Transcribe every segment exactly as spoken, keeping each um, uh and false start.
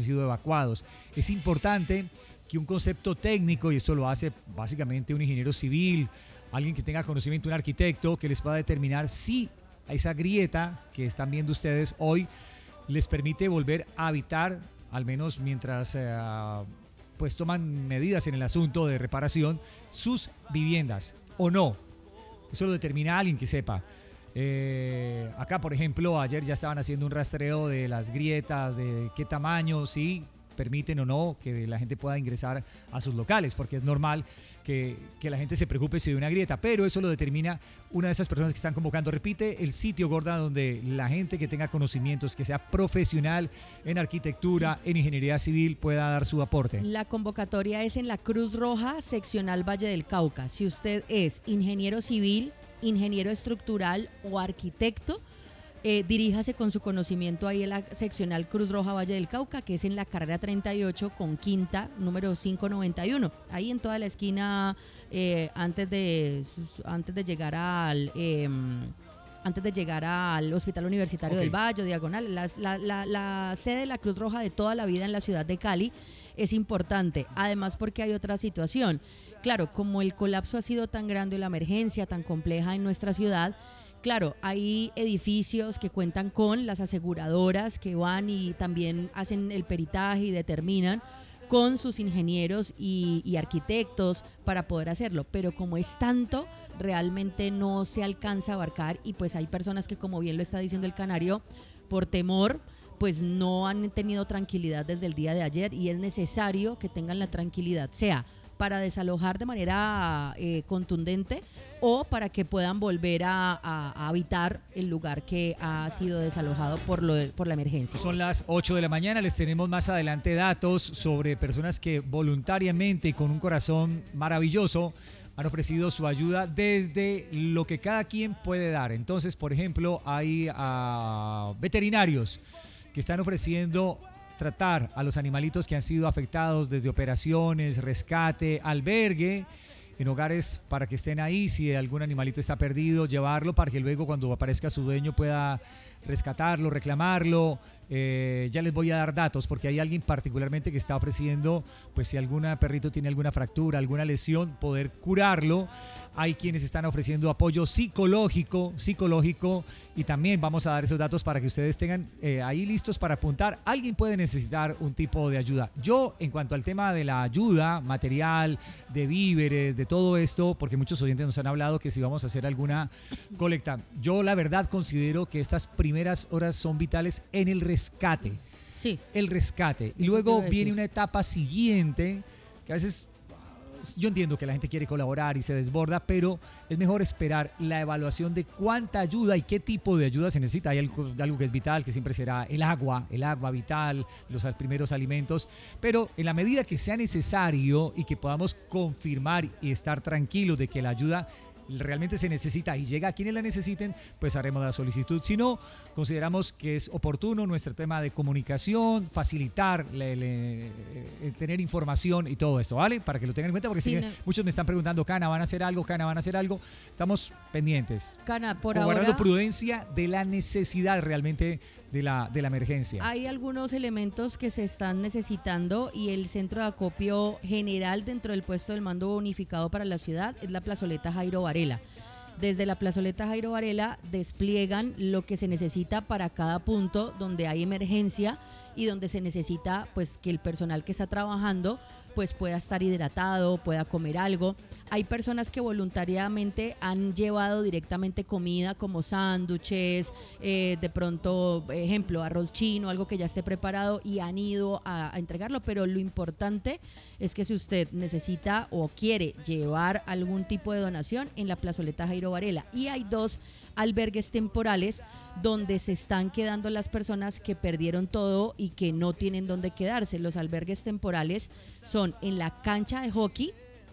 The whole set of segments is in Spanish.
sido evacuados. Es importante que un concepto técnico, y esto lo hace básicamente un ingeniero civil, alguien que tenga conocimiento, un arquitecto, que les pueda determinar si a esa grieta que están viendo ustedes hoy les permite volver a habitar, al menos mientras eh, pues toman medidas en el asunto de reparación, sus viviendas o no. Eso lo determina alguien que sepa. Eh, acá, por ejemplo, ayer ya estaban haciendo un rastreo de las grietas, de qué tamaño, si permiten o no que la gente pueda ingresar a sus locales, porque es normal que, que la gente se preocupe si hay una grieta, pero eso lo determina una de esas personas que están convocando. Repite el sitio, Gorda, donde la gente que tenga conocimientos, que sea profesional en arquitectura, en ingeniería civil, pueda dar su aporte. La convocatoria es en la Cruz Roja, seccional Valle del Cauca. Si usted es ingeniero civil, ingeniero estructural o arquitecto, Eh, diríjase con su conocimiento ahí a la seccional Cruz Roja Valle del Cauca, que es en la carrera treinta y ocho con quinta, número quinientos noventa y uno. Ahí en toda la esquina, eh, antes de antes de llegar al eh, antes de llegar al Hospital Universitario okay. del Valle, diagonal, la, la, la, la sede de la Cruz Roja de toda la vida en la ciudad de Cali es importante. Además, porque hay otra situación. Claro, como el colapso ha sido tan grande y la emergencia tan compleja en nuestra ciudad, claro, hay edificios que cuentan con las aseguradoras que van y también hacen el peritaje y determinan con sus ingenieros y, y arquitectos para poder hacerlo, pero como es tanto, realmente no se alcanza a abarcar y pues hay personas que, como bien lo está diciendo el Canario, por temor, pues no han tenido tranquilidad desde el día de ayer y es necesario que tengan la tranquilidad, sea para desalojar de manera eh, contundente o para que puedan volver a, a, a habitar el lugar que ha sido desalojado por, lo de, por la emergencia. Son las ocho de la mañana, les tenemos más adelante datos sobre personas que voluntariamente y con un corazón maravilloso han ofrecido su ayuda desde lo que cada quien puede dar. Entonces, por ejemplo, hay uh, veterinarios que están ofreciendo tratar a los animalitos que han sido afectados desde operaciones, rescate, albergue, en hogares para que estén ahí, si algún animalito está perdido, llevarlo para que luego cuando aparezca su dueño pueda rescatarlo, reclamarlo. Eh, ya les voy a dar datos porque hay alguien particularmente que está ofreciendo, pues si algún perrito tiene alguna fractura, alguna lesión, poder curarlo. Hay quienes están ofreciendo apoyo psicológico, psicológico y también vamos a dar esos datos para que ustedes tengan eh, ahí listos para apuntar. Alguien puede necesitar un tipo de ayuda. Yo, en cuanto al tema de la ayuda material, de víveres, de todo esto, porque muchos oyentes nos han hablado que si vamos a hacer alguna colecta, yo la verdad considero que estas primeras horas son vitales en el rescate. Sí. El rescate. Y luego viene una etapa siguiente que a veces yo entiendo que la gente quiere colaborar y se desborda, pero es mejor esperar la evaluación de cuánta ayuda y qué tipo de ayuda se necesita. Hay algo, algo que es vital, que siempre será el agua, el agua vital, los primeros alimentos, pero en la medida que sea necesario y que podamos confirmar y estar tranquilos de que la ayuda realmente se necesita y llega a quienes la necesiten, pues haremos la solicitud. Si no, consideramos que es oportuno nuestro tema de comunicación, facilitar, le, le, eh, tener información y todo esto, ¿vale? Para que lo tengan en cuenta, porque sí, no. muchos me están preguntando, Cana, ¿van a hacer algo? Cana, ¿van a hacer algo? Estamos pendientes. Cana, por guardando ahora, prudencia de la necesidad realmente de la, de la emergencia. Hay algunos elementos que se están necesitando y el centro de acopio general dentro del puesto del mando unificado para la ciudad es la plazoleta Jairo Varela. Desde la plazoleta Jairo Varela despliegan lo que se necesita para cada punto donde hay emergencia y donde se necesita pues que el personal que está trabajando pues pueda estar hidratado, pueda comer algo. Hay personas que voluntariamente han llevado directamente comida como sándwiches, eh, de pronto, ejemplo, arroz chino, algo que ya esté preparado y han ido a, a entregarlo, pero lo importante es que si usted necesita o quiere llevar algún tipo de donación en la plazoleta Jairo Varela. Y hay dos albergues temporales donde se están quedando las personas que perdieron todo y que no tienen dónde quedarse. Los albergues temporales son en la cancha de hockey,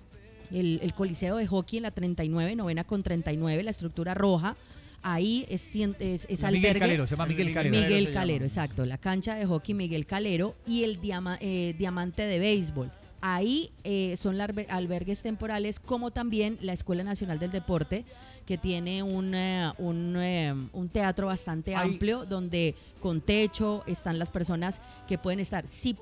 el, el coliseo de hockey en la treinta y nueve, novena con treinta y nueve, la estructura roja. Ahí es, es, es albergue. Miguel Calero, se llama Miguel Calero. Miguel Calero, exacto. La cancha de hockey Miguel Calero y el diama, eh, diamante de béisbol. Ahí eh, son los albergues temporales, como también la Escuela Nacional del Deporte, que tiene un, uh, un, uh, un teatro bastante Ahí. amplio, donde con techo están las personas que pueden estar. Sí,